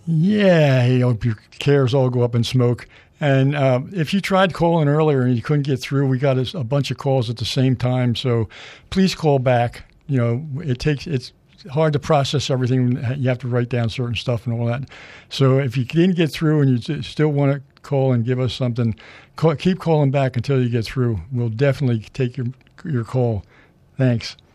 Yeah, your cares all go up in smoke. And if you tried calling earlier and you couldn't get through, we got a bunch of calls at the same time. So please call back. It's hard to process everything. You have to write down certain stuff and all that. So if you didn't get through and you still want to call and give us something, keep calling back until you get through. We'll definitely take your call. Thanks.